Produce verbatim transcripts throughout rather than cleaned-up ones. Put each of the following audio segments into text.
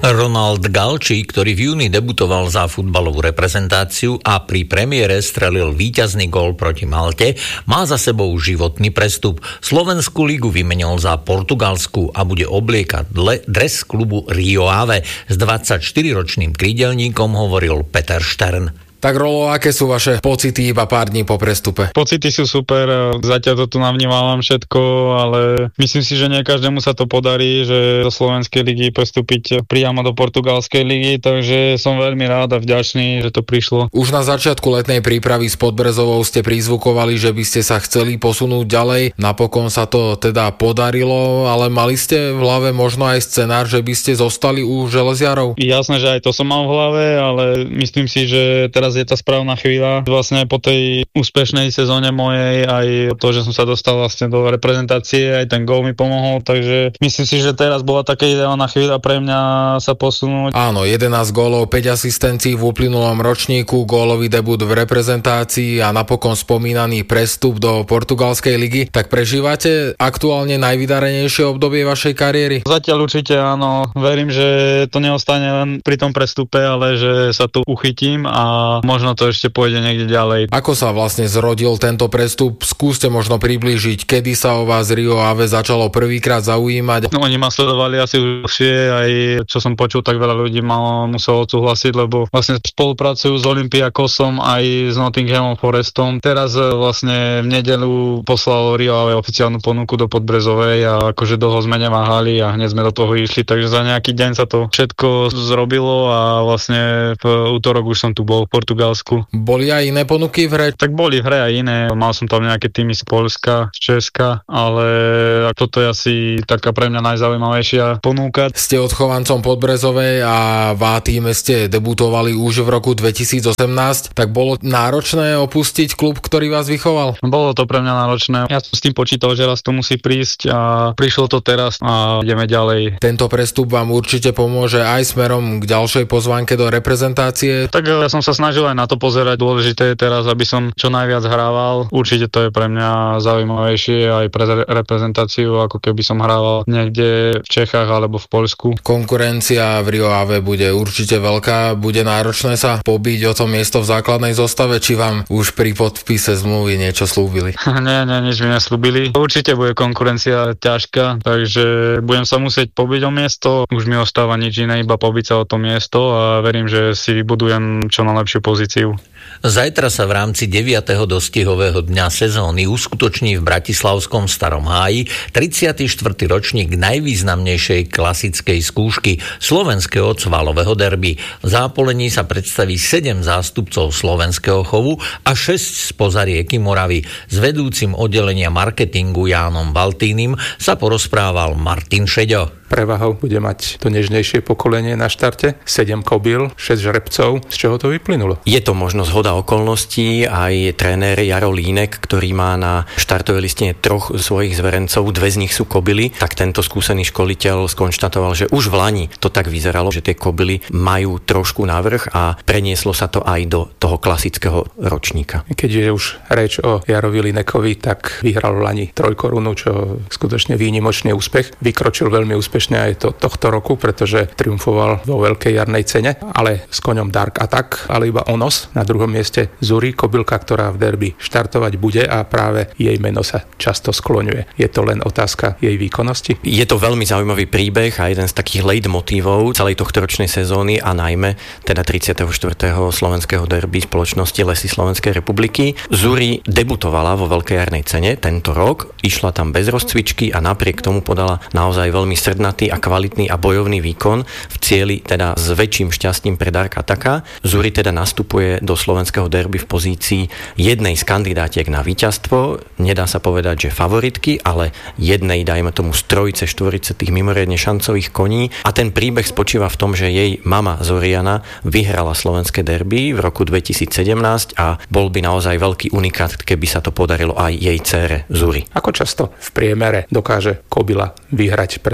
Ronald Galči, ktorý v júni debutoval za futbalovú reprezentáciu a pri premiére strelil víťazný gól proti Malte, má za sebou životný prestup. Slovenskú ligu vymenil za portugalskú a bude obliekať dres klubu Rio Ave. S dvadsaťštyriročným krídelníkom hovoril Peter Štern. Tak Rolo, aké sú vaše pocity iba pár dní po prestupe? Pocity sú super, zatiaľ to tu navnímavam všetko, ale myslím si, že nie každému sa to podarí, že do Slovenskej ligy prestúpiť priamo do Portugalskej ligy, takže som veľmi rád a vďačný, že to prišlo. Už na začiatku letnej prípravy s Podbrezovou ste prizvukovali, že by ste sa chceli posunúť ďalej, napokon sa to teda podarilo, ale mali ste v hlave možno aj scenár, že by ste zostali u železiarov? Jasné, že aj to som mal v hlave, ale myslím si, že teraz je tá správna chvíľa. Vlastne po tej úspešnej sezóne mojej, aj to, že som sa dostal vlastne do reprezentácie, aj ten gól mi pomohol, takže myslím si, že teraz bola taká ideálna chvíľa pre mňa sa posunúť. Áno, jedenásť gólov, päť asistencií v uplynulom ročníku, gólový debut v reprezentácii a napokon spomínaný prestup do portugalskej ligy. Tak prežívate aktuálne najvydarenejšie obdobie vašej kariéry? Zatiaľ určite áno. Verím, že to neostane len pri tom prestupe, ale že sa tu uchytím a možno to ešte pôjde niekde ďalej. Ako sa vlastne zrodil tento prestup? Skúste možno priblížiť, kedy sa o vás Rio Ave začalo prvýkrát zaujímať. No, oni ma sledovali asi užšie, aj čo som počul, tak veľa ľudí ma muselo odsúhlasiť, lebo vlastne spolupracujú s Olympiakosom aj s Nottinghamom Forestom. Teraz vlastne v nedeľu poslal Rio Ave oficiálnu ponuku do Podbrezovej a akože dlho sme neváhali a hneď sme do toho išli, takže za nejaký deň sa to všetko zrobilo a vlastne v útorok už som tu bol v Portugalsku. Boli aj iné ponuky v hre? Tak boli v hre aj iné. Mal som tam nejaké týmy z Poľska, z Česka, ale toto je asi taká pre mňa najzaujímavejšia ponuka. Ste odchovancom Podbrezovej a v A tíme ste debutovali už v roku dvetisícosemnásť, tak bolo náročné opustiť klub, ktorý vás vychoval? Bolo to pre mňa náročné. Ja som s tým počítal, že raz to musí prísť a prišlo to teraz a ideme ďalej. Tento prestup vám určite pomôže aj smerom k ďalšej pozvánke do reprezentácie. Tak ja som sa snažil aj na to pozerať. Dôležité je teraz, aby som čo najviac hrával. Určite to je pre mňa zaujímavejšie aj pre reprezentáciu, ako keby som hrával niekde v Čechách alebo v Poľsku. Konkurencia v Rio Ave bude určite veľká. Bude náročné sa pobiť o to miesto v základnej zostave, či vám už pri podpise zmluvy niečo slúbili? nie, nie, nič mi neslúbili. Určite bude konkurencia ťažká, takže budem sa musieť pobiť o miesto. Už mi ostáva nič iné, iba pobiť sa o to miesto a verím, že si vybudujem čo najlepšiu pozíciu. Zajtra sa v rámci deviateho dostihového dňa sezóny uskutoční v bratislavskom Starom Háji tridsiaty štvrtý ročník najvýznamnejšej klasickej skúšky slovenského cvalového derby. V zápolení sa predstaví sedem zástupcov slovenského chovu a šesť spoza rieky Moravy. S vedúcim oddelenia marketingu Jánom Baltínim sa porozprával Martin Šeďo. Prevahou bude mať to nežnejšie pokolenie na štarte, sedem kobyl, šesť žrebcov. Z čoho to vyplynulo? Je to možno zhoda okolností, aj tréner Jaro Línek, ktorý má na štartovej listine troch svojich zverencov, dve z nich sú kobyly, tak tento skúsený školiteľ skonštatoval, že už v lani to tak vyzeralo, že tie kobyly majú trošku navrch a prenieslo sa to aj do toho klasického ročníka. Keď je už reč o Jarovi Línekovi, tak vyhral v lani trojkorunu, čo skutočne výnimočný úspech. Vykročil veľmi úspešne aj to, tohto roku, pretože triumfoval vo veľkej jarnej cene, ale s koňom Dark Attack, ale iba Onos. Na druhom mieste Zuri, kobylka, ktorá v derby štartovať bude a práve jej meno sa často skloňuje. Je to len otázka jej výkonnosti? Je to veľmi zaujímavý príbeh a jeden z takých leitmotívov celej tohto ročnej sezóny a najmä teda tridsiateho štvrtého slovenského derby spoločnosti Lesy Slovenskej republiky. Zuri debutovala vo veľkej jarnej cene tento rok, išla tam bez rozcvičky a napriek tomu podala naozaj veľmi srdná a kvalitný a bojovný výkon v cieli teda s väčším šťastím pre Darka Attacka. Zuri teda nastupuje do slovenského derby v pozícii jednej z kandidátiek na víťazstvo. Nedá sa povedať, že favoritky, ale jednej, dajme tomu z trojice, štvorice tých mimoriadne šancových koní. A ten príbeh spočíva v tom, že jej mama Zoriana vyhrala slovenské derby v roku dvetisícsedemnásť a bol by naozaj veľký unikát, keby sa to podarilo aj jej dcére Zuri. Ako často v priemere dokáže kobyla vyhrať pred žrebcom?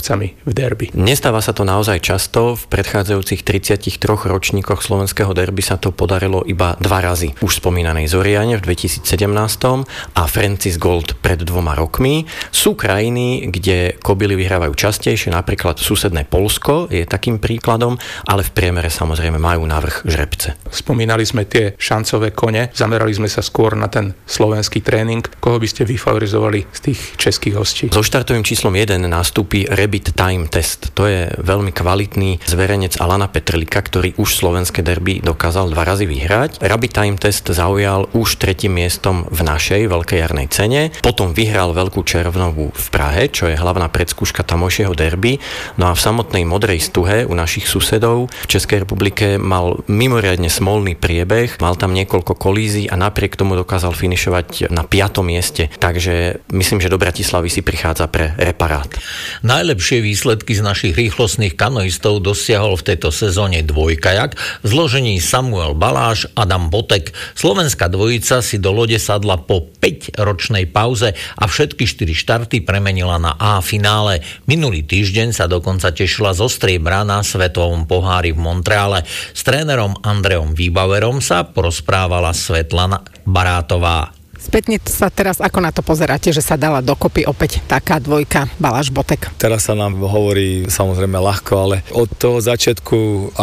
žrebcami v derby. Nestáva sa to naozaj často. V predchádzajúcich tridsiatich troch ročníkoch slovenského derby sa to podarilo iba dva razy. Už spomínanej Zoriane v dvetisícsedemnásť a Francis Gold pred dvoma rokmi. Sú krajiny, kde kobily vyhrávajú častejšie, napríklad susedné Poľsko je takým príkladom, ale v priemere samozrejme majú navrch žrebce. Spomínali sme tie šancové kone, zamerali sme sa skôr na ten slovenský tréning. Koho by ste vyfavorizovali z tých českých hostí? So štartovým číslom jeden nastúpi Rabbit Time Test. To je veľmi kvalitný zverenec Alana Petrlika, ktorý už slovenské derby dokázal dva razy vyhrať. Rabbit Time Test zaujal už tretím miestom v našej veľkej jarnej cene. Potom vyhral Veľkú červnovú v Prahe, čo je hlavná predskúška tamojšieho derby. No a v samotnej Modrej stuhe u našich susedov v Českej republike mal mimoriadne smolný priebeh. Mal tam niekoľko kolízií a napriek tomu dokázal finišovať na piatom mieste. Takže myslím, že do Bratislavy si prichádza pre reparát. Najlepšie výsledky z našich rýchlostných kanoistov dosiahol v tejto sezóne dvojkajak v zložení Samuel Baláš, Adam Botek. Slovenská dvojica si do lode sadla po päťročnej pauze a všetky štyri štarty premenila na A finále. Minulý týždeň sa dokonca tešila zo striebra na svetovom pohári v Montreale. S trénerom Andreom Výbaverom sa porozprávala Svetlana Barátová. Spätne sa teraz ako na to pozeráte, že sa dala dokopy opäť taká dvojka Baláš Botek? Teraz sa nám hovorí samozrejme ľahko, ale od toho začiatku,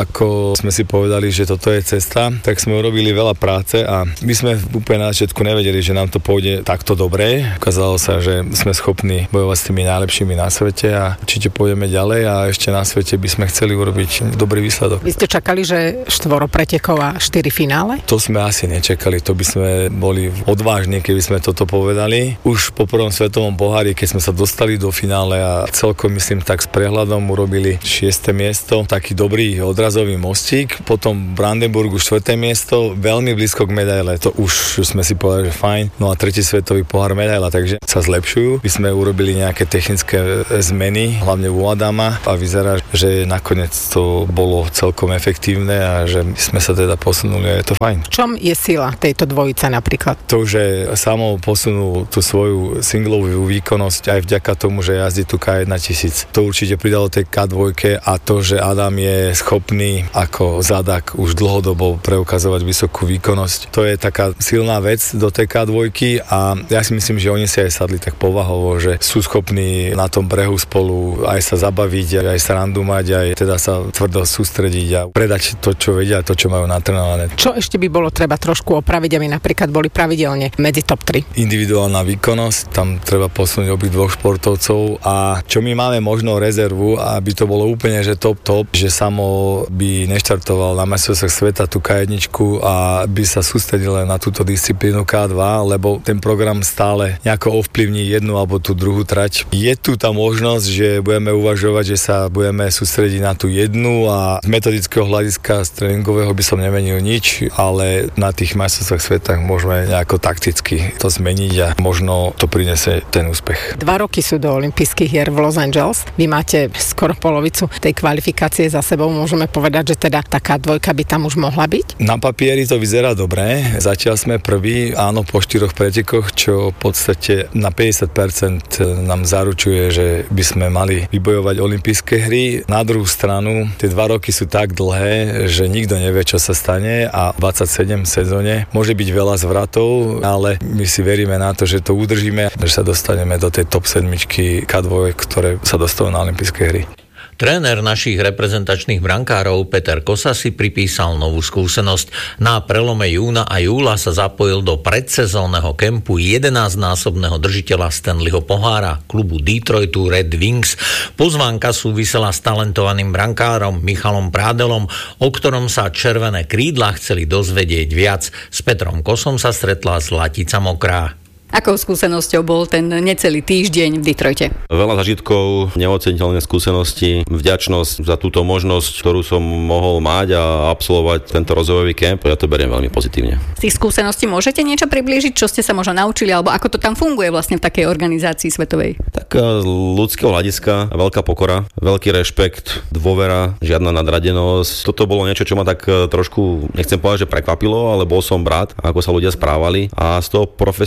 ako sme si povedali, že toto je cesta, tak sme urobili veľa práce a my sme úplne na začiatku nevedeli, že nám to pôjde takto dobre. Ukázalo sa, že sme schopní bojovať s tými najlepšími na svete a určite pôjdeme ďalej a ešte na svete by sme chceli urobiť dobrý výsledok. Vy ste čakali, že štvoro pretekov a štyri finále? To sme asi nečakali, to by sme boli odvážni, keby sme toto povedali. Už po prvom svetovom pohári, keď sme sa dostali do finále a celkom myslím tak s prehľadom urobili šieste miesto, taký dobrý odrazový mostík, potom v Brandenburgu štvrté miesto, veľmi blízko k medaile, to už sme si povedali, že fajn, no a tretí svetový pohár medaila, takže sa zlepšujú. My sme urobili nejaké technické zmeny, hlavne u Adama a vyzerá, že nakoniec to bolo celkom efektívne a že sme sa teda posunuli a je to fajn. V čom je sila tejto dvojice napríklad? To, že samo posunul tú svoju singlovú výkonnosť aj vďaka tomu, že jazdí tu ká jeden tisíc. To určite pridalo tej ká dva a to, že Adam je schopný ako zadak už dlhodobo preukazovať vysokú výkonnosť. To je taká silná vec do tej ká dva a ja si myslím, že oni si aj sadli tak povahovo, že sú schopní na tom brehu spolu aj sa zabaviť, aj sa randu mať, aj teda sa tvrdo sústrediť a predať to, čo vedia, to, čo majú natrenované. Čo ešte by bolo treba trošku opraviť, aby napríklad boli pravidelne medzi top tri? Individuálna výkonnosť, tam treba posunúť obi dvoch športovcov a čo my máme možno rezervu, aby to bolo úplne, že top top, že samo by neštartoval na majstrovstvách sveta tú ká jeden a by sa sústredil len na túto disciplínu ká dva, lebo ten program stále nejako ovplyvní jednu alebo tú druhú trať. Je tu tá možnosť, že budeme uvažovať, že sa budeme sústrediť na tú jednu a z metodického hľadiska, z tréningového by som nemenil nič, ale na tých majstrovstvách sveta môžeme nejako takticky to zmeniť a možno to prinesie ten úspech. Dva roky sú do olympijských hier v Los Angeles. Vy máte skoro polovicu tej kvalifikácie za sebou. Môžeme povedať, že teda taká dvojka by tam už mohla byť? Na papieri to vyzerá dobre. Zatiaľ sme prví, áno, po štyroch pretekoch, čo v podstate na päťdesiat percent nám zaručuje, že by sme mali vybojovať olympijské hry. Na druhú stranu, tie dva roky sú tak dlhé, že nikto nevie, čo sa stane a dvadsaťsedem sezóne môže byť veľa zvratov, ale my si veríme na to, že to udržíme, že sa dostaneme do tej top sedmičky ká dva, ktoré sa dostanú na olympijské hry. Tréner našich reprezentačných brankárov Peter Kosa si pripísal novú skúsenosť. Na prelome júna a júla sa zapojil do predsezónneho kempu jedenásťnásobného držiteľa Stanleyho pohára klubu Detroitu Red Wings. Pozvánka súvisela s talentovaným brankárom Michalom Prádelom, o ktorom sa červené krídla chceli dozvedieť viac. S Petrom Kosom sa stretla Zlatica Mokrá. Akou skúsenosťou bol ten necelý týždeň v Detroite? Veľa zažitkov, neoceniteľné skúsenosti, vďačnosť za túto možnosť, ktorú som mohol mať a absolvovať tento rozvojový kemp. Ja to beriem veľmi pozitívne. Z tých skúseností môžete niečo priblížiť, čo ste sa možno naučili, alebo ako to tam funguje vlastne v takej organizácii svetovej? Tak z ľudského hľadiska veľká pokora, veľký rešpekt, dôvera, žiadna nadradenosť. Toto bolo niečo, čo ma tak trošku, nechcem povedať, že prekvapilo, ale bol som rád, ako sa ľudia správali a z toho profesionálneho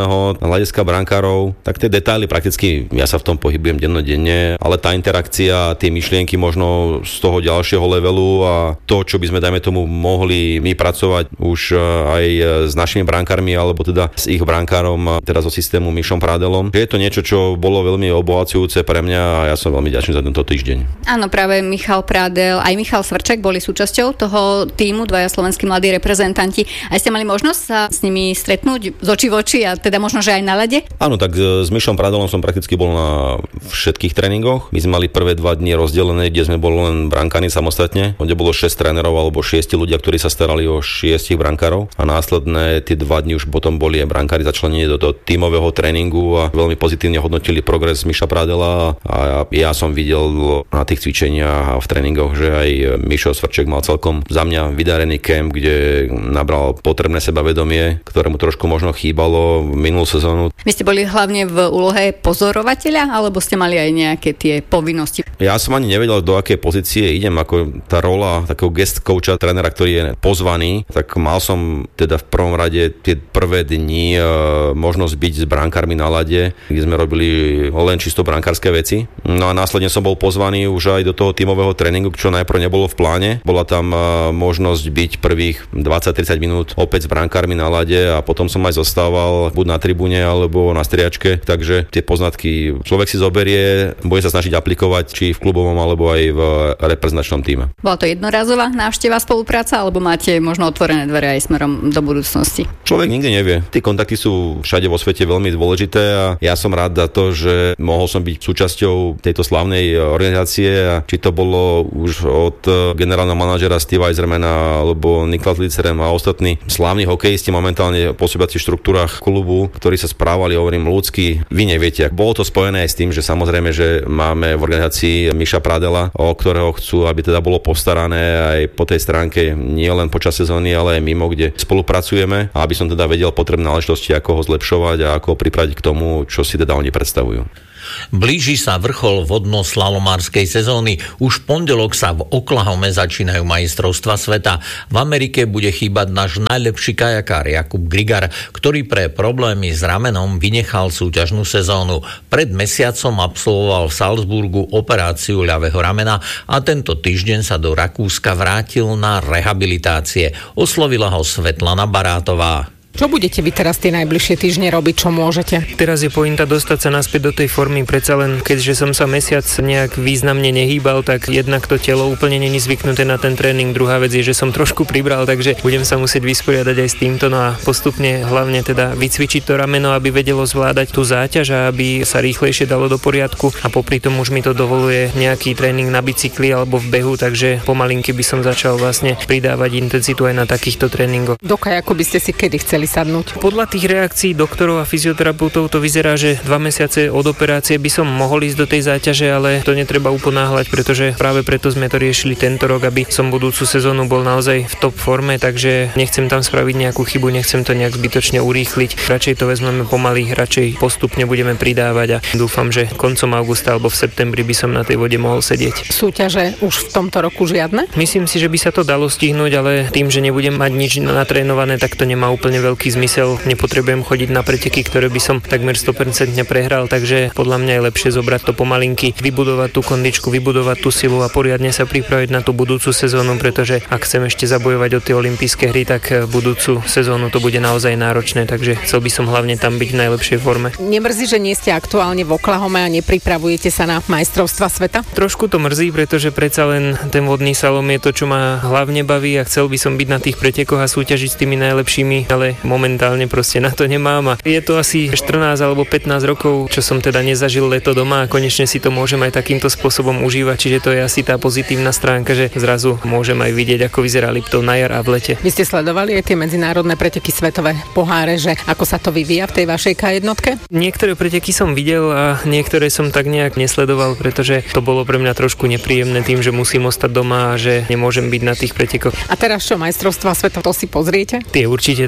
iného. Na hľadiska brankárov, tak tie detaily prakticky ja sa v tom pohybujem dennodenne, ale tá interakcia, tie myšlienky možno z toho ďalšieho levelu a to, čo by sme, dajme tomu, mohli my pracovať už aj s našimi brankármi, alebo teda s ich brankárom, teda so systému Mišom Pradelom. Je to niečo, čo bolo veľmi obohacujúce pre mňa a ja som veľmi ďačný za tento týždeň. Áno, práve Michal Pradel, aj Michal Svrček boli súčasťou toho tímu, dvaja slovenskí mladí reprezentanti. A ste mali možnosť sa s nimi stretnúť z očí v oči a teda možno, že aj na ľade? Áno, tak s Mišom Pradelom som prakticky bol na všetkých tréningoch. My sme mali prvé dva dni rozdelené, kde sme boli len brankári samostatne. Kde bolo šesť trénerov alebo šiesti ľudia, ktorí sa starali o šiestich brankárov a následné tie dva dni už potom boli aj brankári začlenení do toho tímového tréningu a veľmi pozitívne hodnotili progres Miša Pradela a ja som videl na tých cvičeniach a v tréningoch, že aj Mišo Svrček mal celkom za mňa vydarený kemp, kde nabral potrebné sebavedomie, ktorému trošku možno chýbalo minulú sezónu. Vy ste boli hlavne v úlohe pozorovateľa, alebo ste mali aj nejaké tie povinnosti? Ja som ani nevedel, do akej pozície idem, ako tá rola takého guest coacha, trénera, ktorý je pozvaný, tak mal som teda v prvom rade tie prvé dni e, možnosť byť s brankármi na ľade, kde sme robili len čisto brankárske veci. No a následne som bol pozvaný už aj do toho tímového tréningu, čo najprv nebolo v pláne. Bola tam e, možnosť byť prvých dvadsať tridsať minút opäť s brankármi na ľade a potom som aj zostával buď na tribúne alebo na striačke, takže tie poznatky človek si zoberie, bude sa snažiť aplikovať či v klubovom alebo aj v reprezentačnom týme. Bola to jednorázová návšteva, spolupráca, alebo máte možno otvorené dvere aj smerom do budúcnosti? Človek nikdy nevie. Tie kontakty sú všade vo svete veľmi dôležité a ja som rád za to, že mohol som byť súčasťou tejto slávnej organizácie a či to bolo už od generálneho manažera Steva Eisermana alebo Niklas Licerem a ostatní slávni hokejisti momentálne pôsobiaci v štruktúrach klubu, ktorí sa správali, hovorím, ľudsky. Vy neviete. Bolo to spojené aj s tým, že samozrejme, že máme v organizácii Miša Pradela, o ktorého chcú, aby teda bolo postarané aj po tej stránke nie len počas sezóny, ale aj mimo, kde spolupracujeme, a aby som teda vedel potrebné náležitosti, ako ho zlepšovať a ako ho pripraviť k tomu, čo si teda oni predstavujú. Blíži sa vrchol vodno-slalomárskej sezóny. Už v pondelok sa v Oklahome začínajú majstrovstvá sveta. V Amerike bude chýbať náš najlepší kajakár Jakub Grigar, ktorý pre problémy s ramenom vynechal súťažnú sezónu. Pred mesiacom absolvoval v Salzburgu operáciu ľavého ramena a tento týždeň sa do Rakúska vrátil na rehabilitácie. Oslovila ho Svetlana Barátová. Čo budete vy teraz tie najbližšie týždne robiť, čo môžete? Teraz je pointa dostať sa naspäť do tej formy, predsa len keďže som sa mesiac nejak významne nehýbal, tak jednak to telo úplne není zvyknuté na ten tréning. Druhá vec je, že som trošku pribral, takže budem sa musieť vysporiadať aj s týmto, no a postupne hlavne teda vycvičiť to rameno, aby vedelo zvládať tú záťaž a aby sa rýchlejšie dalo do poriadku, a popri tom už mi to dovoluje nejaký tréning na bicykli alebo v behu, takže pomalinky by som začal vlastne pridávať intenzitu aj na takýchto tréningoch. Do kajaku by ste si kedy chceli sadnúť? Podľa tých reakcií doktorov a fyzioterapeutov to vyzerá, že dva mesiace od operácie by som mohol ísť do tej záťaže, ale to netreba uponáhľať, pretože práve preto sme to riešili tento rok, aby som budúcu sezónu bol naozaj v top forme, takže nechcem tam spraviť nejakú chybu, nechcem to nejak zbytočne urýchliť. Radšej to vezmeme pomaly, radšej postupne budeme pridávať a dúfam, že koncom augusta alebo v septembri by som na tej vode mohol sedieť. Súťaže už v tomto roku žiadne? Myslím si, že by sa to dalo stihnúť, ale tým, že nebudem mať nič natrénované, tak to nemá úplne veľký zmysel. Nepotrebujem chodiť na preteky, ktoré by som takmer sto percent prehral, takže podľa mňa je lepšie zobrať to pomalinky, vybudovať tú kondičku, vybudovať tú silu a poriadne sa pripraviť na tú budúcu sezónu, pretože ak chcem ešte zabojovať o tie olympijské hry, tak budúcu sezónu to bude naozaj náročné, takže chcel by som hlavne tam byť v najlepšej forme. Nemrzí, že nie ste aktuálne v Oklahome a nepripravujete sa na majstrovstvá sveta? Trošku to mrzí, pretože predsa len ten vodný slalom je to, čo ma hlavne baví a chcel by som byť na tých pretekoch a súťažiť s tými najlepšími, ale momentálne proste na to nemám a je to asi štrnásť alebo pätnásť rokov, čo som teda nezažil leto doma a konečne si to môžem aj takýmto spôsobom užívať, čiže to je asi tá pozitívna stránka, že zrazu môžem aj vidieť, ako vyzerá Liptov na jar a v lete. Vy ste sledovali aj tie medzinárodné preteky, svetové poháre, že ako sa to vyvíja v tej vašej ká jednotke? Niektoré preteky som videl a niektoré som tak nejak nesledoval, pretože to bolo pre mňa trošku nepríjemné tým, že musím ostať doma a že nemôžem byť na tých pretekoch. A teraz čo, majstrovstvá sveta, to si pozriete? Tie určite, tak majstrovstvá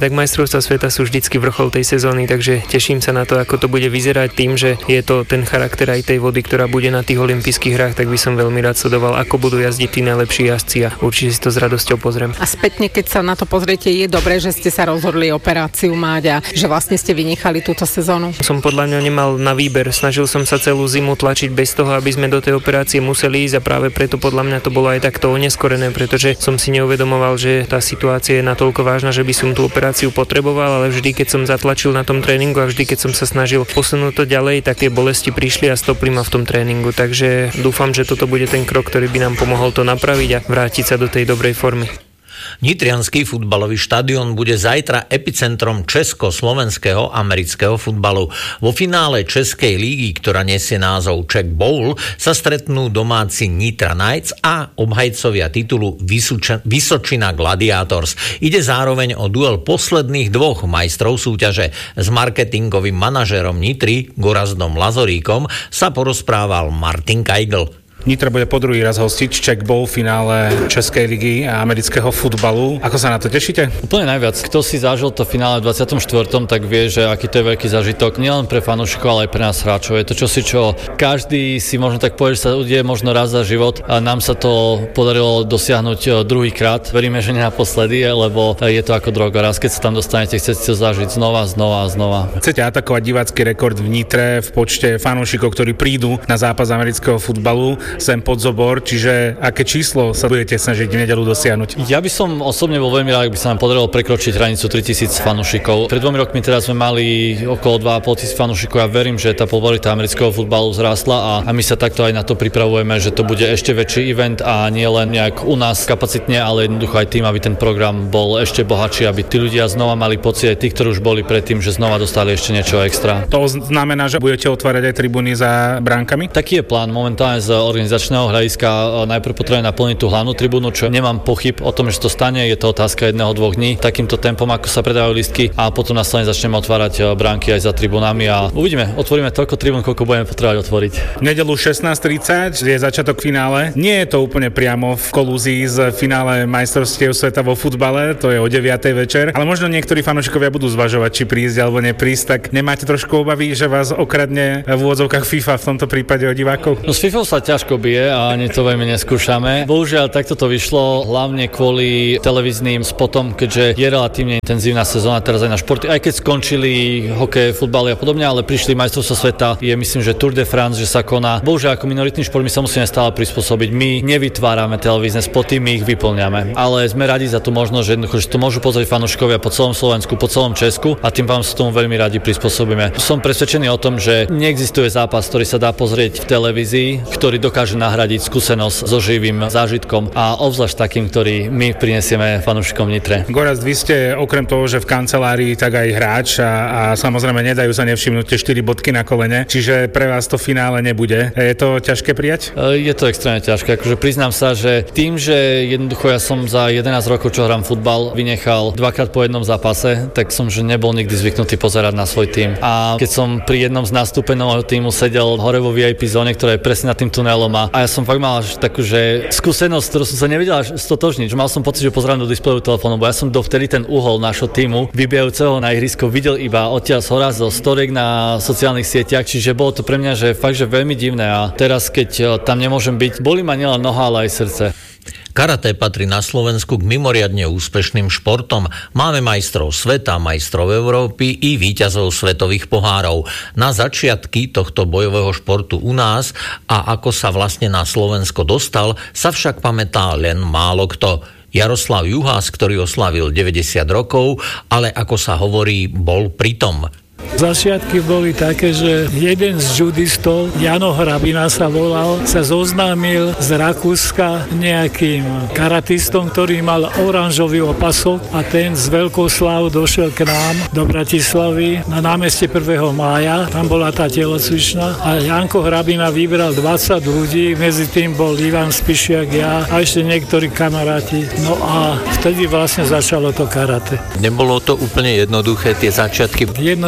majstrovstvá sveta sú vždycky vrchol tej sezóny, takže teším sa na to, ako to bude vyzerať tým, že je to ten charakter aj tej vody, ktorá bude na tých olympijských hrách, tak by som veľmi rád sledoval, ako budú jazdiť tí najlepší jazdci a určite si to s radosťou pozriem. A spätne, keď sa na to pozriete, je dobré, že ste sa rozhodli operáciu mať a že vlastne ste vynechali túto sezónu? Som podľa mňa nemal na výber, snažil som sa celú zimu tlačiť bez toho, aby sme do tej operácie museli ísť a práve preto podľa mňa to bolo aj takto oneskorené, pretože som si neuvedomoval, že tá situácia je natoľko vážna, že by som tú operáciu potreboval, ale vždy, keď som zatlačil na tom tréningu a vždy, keď som sa snažil posunúť to ďalej, tak tie bolesti prišli a stopli ma v tom tréningu, takže dúfam, že toto bude ten krok, ktorý by nám pomohol to napraviť a vrátiť sa do tej dobrej formy. Nitriansky futbalový štadión bude zajtra epicentrom česko-slovenského amerického futbalu. Vo finále Českej lígy, ktorá nesie názov Czech Bowl, sa stretnú domáci Nitra Knights a obhajcovia titulu Vysuča- Vysočina Gladiators. Ide zároveň o duel posledných dvoch majstrov súťaže. S marketingovým manažérom Nitry, Gorazdom Lazoríkom, sa porozprával Martin Kajgl. Nitra bude po druhý raz hostiť Czech Bowl v finále Českej ligy a amerického futbalu. Ako sa na to tešíte? Úplne najviac. Kto si zažil to finále v dvadsiatom štvrtom, tak vie, že aký to je veľký zážitok. Nielen pre fanúšikov, ale aj pre nás hráčov. Je to čosi, čo každý si možno tak povie, že sa udie možno raz za život. A nám sa to podarilo dosiahnuť druhýkrát. Veríme, že nie naposledy, lebo je to ako droga. Raz keď sa tam dostanete, chcete to zažiť znova, znova a znova. Chcete atakovať divácky rekord v Nitre v počte fanúšikov, ktorí prídu na zápas amerického futbalu sem pod Zobor, čiže aké číslo sa budete snažiť v nedeľu dosiahnuť? Ja by som osobne bol veľmi rád, ak by sa nám podarilo prekročiť hranicu tritisíc fanúšikov. Pred dvomi rokmi teraz sme mali okolo dva a pol tisíc fanúšikov a ja verím, že tá popularita amerického futbalu zrástla a, a my sa takto aj na to pripravujeme, že to bude ešte väčší event a nie len nejak u nás kapacitne, ale jednoducho aj tým, aby ten program bol ešte bohatší, aby tí ľudia znova mali pocit, aj tí, ktorí už boli predtým, že znova dostali ešte niečo extra. To znamená, že budete otvárať aj tribúny za bránkami? Taký je plán momentálne z organizačného hľadiska. Najprv potrebujeme naplniť tú hlavnú tribúnu, čo nemám pochyb o tom, že to stane, je to otázka jedného, dvoch dní. Takýmto tempom, ako sa predávajú lístky a potom následne začneme otvárať bránky aj za tribúnami a uvidíme, otvoríme toľko tribún, koľko budeme potrebovať otvoriť. Nedelu šestnásť tridsať je začiatok finále. Nie je to úplne priamo v kolúzii z finále majstrovstiev sveta vo futbale, to je o deviatej večer, ale možno niektorí fanúšikovia budú zvažovať, či prísť alebo neprísť, tak nemáte trošku obavy, že vás okradne v úvodzovkách FIFA v tomto prípade o divákov? No s FIFA sa ťažko bije a ani to veľmi neskúšame. Bohužiaľ, takto to vyšlo hlavne kvôli televíznym spotom, keďže je relatívne intenzívna sezóna teraz aj na športy. Aj keď skončili hokej, futbaly a podobne, ale prišli majstrovstvá sveta, je myslím, že Tour de France, že sa koná. Bohužiaľ, ako minoritný šport my sa musíme stále prispôsobiť. My nevytvárame televízne spoty, my ich vyplňame. Ale sme radi za tú možnosť, že jednoducho že to môžu pozrieť fanúšikovia po celom Slovensku, po celom Česku a tým pádom sa tomu veľmi radi prispôsobíme. Som presvedčený o tom, že neexistuje zápas, ktorý sa dá pozrieť v televízii, ktorý dokáže nahradiť skúsenosť so živým zážitkom a obzvlášť takým, ktorý my prinesieme fanúšikom Nitre. Gorazd, vy ste okrem toho, že v kancelárii, tak aj hráč a, a samozrejme nedajú sa nevšimnúť tie štyri bodky na kolene, čiže pre vás to finále nebude. Je to ťažké prijať? Je to extrémne ťažké. Akože priznám sa, že tým, že jednoducho ja som za jedenásť rokov, čo hrám futbal, vynechal dvakrát po jednom zápase, tak som že nebol nikdy zvyknutý pozerať na svoj tým. A keď som pri jednom z nastúpeného týmu sedel hore vo vé í pé zóne, ktorá je presne nad tým tunelom a, a ja som fakt mal až takú, že skúsenosť, ktorú som sa nevedel až stotožniť, že mal som pocit, že pozerám do displeju telefónu, bo ja som dovtedy ten uhol nášho týmu vybijajúceho na ihrisko videl iba odtiaľ zhora zo storiek na sociálnych sieťach, čiže bolo to pre mňa, že fakt, že veľmi divné a teraz, keď tam nemôžem byť, bolí ma nielen noha, ale aj srdce. Karate patrí na Slovensku k mimoriadne úspešným športom. Máme majstrov sveta, majstrov Európy i víťazov svetových pohárov. Na začiatky tohto bojového športu u nás a ako sa vlastne na Slovensko dostal, sa však pamätá len málo kto. Jaroslav Juhás, ktorý oslavil deväťdesiat rokov, ale ako sa hovorí, bol pritom. Začiatky boli také, že jeden z judistov, Jano Hrabina sa volal, sa zoznámil z Rakúska nejakým karatistom, ktorý mal oranžový opasok a ten z veľkou slávou došiel k nám do Bratislavy na námestie prvého mája, tam bola tá telocvična a Janko Hrabina vybral dvadsať ľudí, medzi tým bol Ivan Spišiak, ja a ešte niektorí kamaráti. No a vtedy vlastne začalo to karate. Nebolo to úplne jednoduché, tie začiatky? Jednoduché to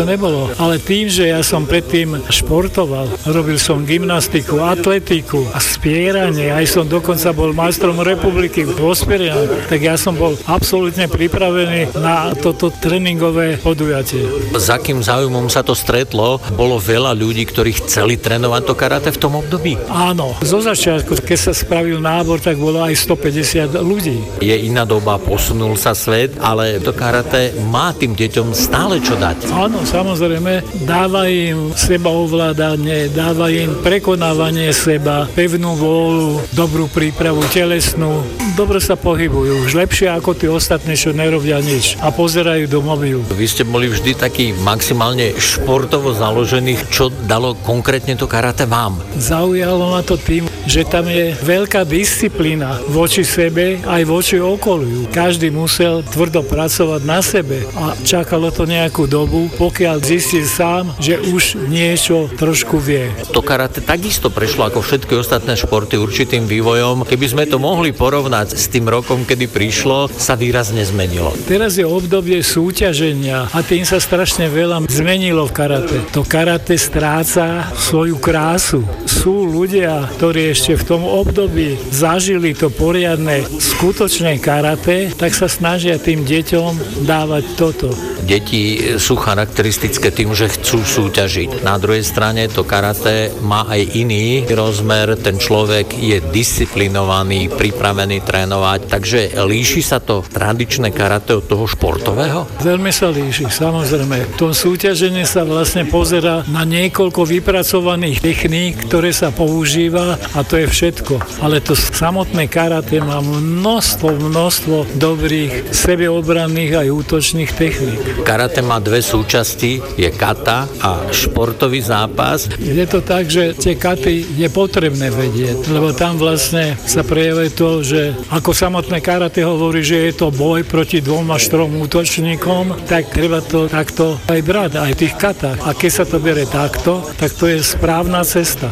nebolo. Ale tým, že ja som predtým športoval, robil som gymnastiku, atletiku a spieranie, aj som dokonca bol majstrom republiky vo spieraní, tak ja som bol absolútne pripravený na toto tréningové podujatie. S akým záujmom sa to stretlo? Bolo veľa ľudí, ktorí chceli trénovať to karate v tom období? Áno, zo začiatku, keď sa spravil nábor, tak bolo aj stopäťdesiat ľudí. Je iná doba, posunul sa svet, ale to karate má tým deťom stále čo dať. Áno, samozrejme, dáva im sebaovládanie, dáva im prekonávanie seba, pevnú vôľu, dobrú prípravu telesnú. Dobre sa pohybujú, už lepšie ako tí ostatní, čo nerobia nič a pozerajú do mobilu. Vy ste boli vždy taký maximálne športovo založených. Čo dalo konkrétne to karate vám? Zaujalo ma to tým, že tam je veľká disciplína voči sebe aj voči okoliu. Každý musel tvrdo pracovať na sebe a čakalo to nejakú dobu, pokiaľ zistil sám, že už niečo trošku vie. To karate takisto prešlo ako všetky ostatné športy určitým vývojom. Keby sme to mohli porovnať s tým rokom, kedy prišlo, sa výrazne zmenilo. Teraz je obdobie súťaženia a tým sa strašne veľa zmenilo v karate. To karate stráca svoju krásu. Sú ľudia, ktorí ešte v tom období zažili to poriadne skutočné karate, tak sa snažia tým deťom dávať toto. Deti sú charakteristické tým, že chcú súťažiť. Na druhej strane to karate má aj iný rozmer. Ten človek je disciplinovaný, pripravený trénovať. Takže líši sa to tradičné karate od toho športového? Veľmi sa líši, samozrejme. V tom súťažení sa vlastne pozerá na niekoľko vypracovaných techník, ktoré sa používa a to je všetko. Ale to samotné karate má množstvo, množstvo dobrých sebeobranných aj útočných techník. Karate má dve súčasti, je kata a športový zápas. Je to tak, že tie katy je potrebné vedieť, lebo tam vlastne sa prejavuje to, že ako samotné karate hovorí, že je to boj proti dvom až trom útočníkom, tak treba to takto aj brať, aj v tých katách. A keď sa to bere takto, tak to je správna cesta.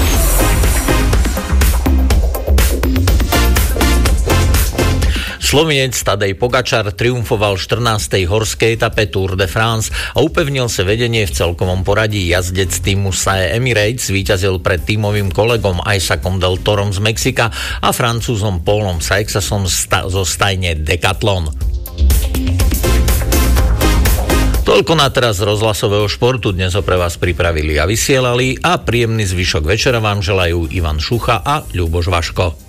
Slovinec Tadej Pogačar triumfoval v štrnástej horskej etape Tour de France a upevnil sa vedenie v celkovom poradí. Jazdec týmu es á e Emirates víťazil pred tímovým kolegom Isaacom Del Torom z Mexika a Francúzom Paulom Seixasom zo stajne Decathlon. Toľko na teraz z rozhlasového športu. Dnes ho pre vás pripravili a vysielali a príjemný zvyšok večera vám želajú Ivan Šucha a Ľuboš Vaško.